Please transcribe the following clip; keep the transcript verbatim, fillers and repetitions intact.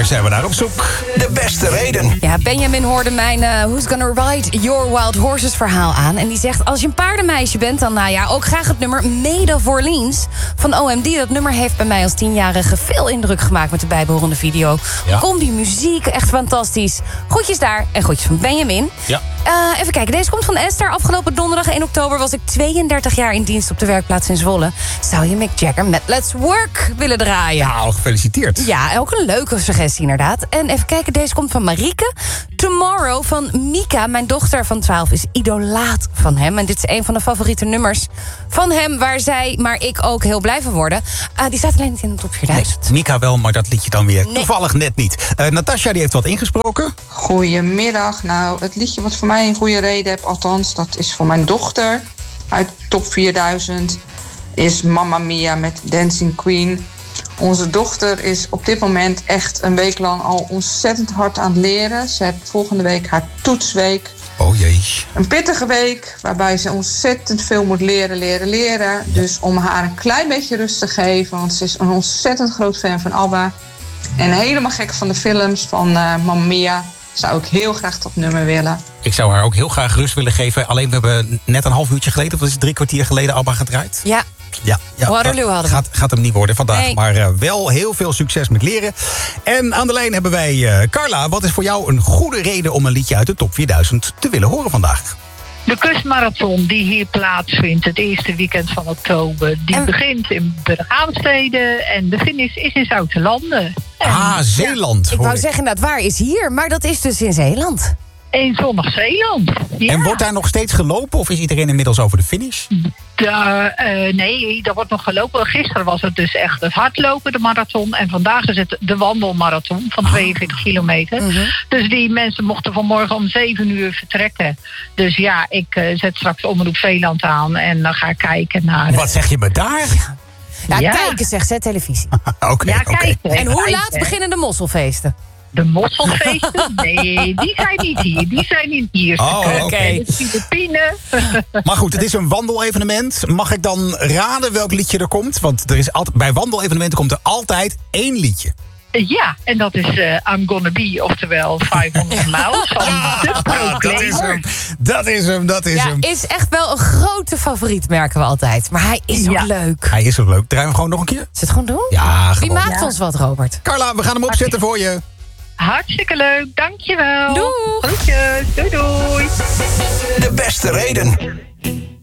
zijn we naar op zoek. De beste reden. Ja, Benjamin hoorde mijn uh, Who's Gonna Ride Your Wild Horses verhaal aan. En die zegt, als je een paardenmeisje bent, dan nou ja, ook graag het nummer Made of Orleans van O M D. Dat nummer heeft bij mij als tienjarige veel indruk gemaakt met de bijbehorende video. Ja. Kom die muziek, echt fantastisch. Groetjes daar en groetjes van Benjamin. Ja. Uh, even kijken, deze komt van Esther. Afgelopen donderdag één oktober was ik tweeëndertig jaar in dienst op de werkplaats in Zwolle. Zou je Mick Jagger met Let's Work willen draaien? Nou, gefeliciteerd. Ja, ook een leuke suggestie inderdaad. En even kijken, deze komt van Marieke. Tomorrow van Mika, mijn dochter van twaalf, is idolaat van hem. En dit is een van de favoriete nummers van hem, waar zij, maar ik ook heel blij van worden. Uh, die staat alleen niet in de top vierduizend. Nee, Mika wel, maar dat liedje dan weer Nee. toevallig net niet. Uh, Natasja die heeft wat ingesproken. Goedemiddag. Nou, het liedje wat voor mij een goede reden heeft, althans, dat is voor mijn dochter uit top vierduizend, is Mamma Mia met Dancing Queen. Onze dochter is op dit moment echt een week lang al ontzettend hard aan het leren. Ze heeft volgende week haar toetsweek. Oh jee. Een pittige week waarbij ze ontzettend veel moet leren, leren, leren. Dus om haar een klein beetje rust te geven, want ze is een ontzettend groot fan van ABBA. En helemaal gek van de films van uh, Mamma Mia. Zou ik heel graag dat nummer willen. Ik zou haar ook heel graag rust willen geven. Alleen we hebben net een half uurtje geleden, of dat is drie kwartier geleden, ABBA gedraaid. Ja, Ja, ja, Waterloo hadden we. gaat, gaat hem niet worden vandaag, Nee. maar uh, wel heel veel succes met leren. En aan de lijn hebben wij uh, Carla. Wat is voor jou een goede reden om een liedje uit de top vierduizend te willen horen vandaag? De kustmarathon die hier plaatsvindt het eerste weekend van oktober. Die En- begint in Berghaamstede en de finish is in Zoutelanden. En Ah, Zeeland. ik hoor wou ik. zeggen, dat waar is hier, maar dat is dus in Zeeland. in zonnig Zeeland. Ja. En wordt daar nog steeds gelopen of is iedereen inmiddels over de finish? Daar, eh, nee, daar wordt nog gelopen. Gisteren was het dus echt het hardlopen, de marathon. En vandaag is het de wandelmarathon van tweeënveertig kilometer. Mhm. Dus die mensen mochten vanmorgen om zeven uur vertrekken. Dus ja, ik eh, zet straks Omroep Zeeland aan en dan ga ik kijken naar... Wat zeg je me daar? Ja, Ja. kijken zegt ze, televisie. Oké, Ja, oké. kijk. En hoe Kijk, laat hè. beginnen de mosselfeesten? De mosselfeesten? Nee, die zijn niet hier. Die zijn in Ierseke. Oh, oké. En de Filipijnen. Maar goed, het is een wandelevenement. Mag ik dan raden welk liedje er komt? Want er is altijd, bij wandelevenementen komt er altijd één liedje. Ja, en dat is uh, I'm Gonna Be, oftewel vijfhonderd miles van de dat is Proclaimer. hem, dat is hem, dat is Ja, hem. is echt wel een grote favoriet, merken we altijd. Maar hij is ook Ja. leuk. Hij is ook leuk. Draaien we gewoon nog een keer? Zullen we het gewoon doen? Ja, Wie gewoon. maakt Ja. ons wat, Robert? Carla, we gaan hem opzetten voor je. Hartstikke leuk, dankjewel. Doeg. Groetjes, doei doei. De beste reden.